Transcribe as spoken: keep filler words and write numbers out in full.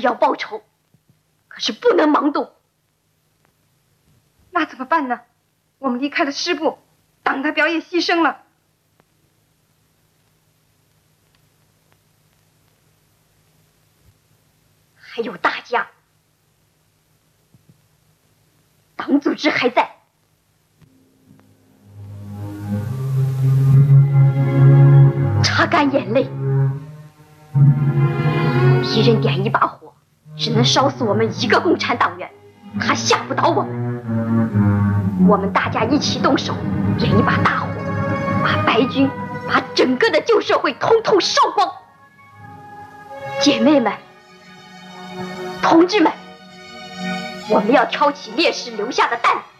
要报仇，可是不能盲动。 那怎么办呢？我们离开了师部，党代表也牺牲了。 还有大家，党组织还在。擦干眼泪，敌人点一把火，只能烧死我们一个共产党员，他吓不倒我们。我们大家一起动手，点一把大火，把白军，把整个的旧社会统统烧光。姐妹们，同志们，我们要挑起烈士留下的担子，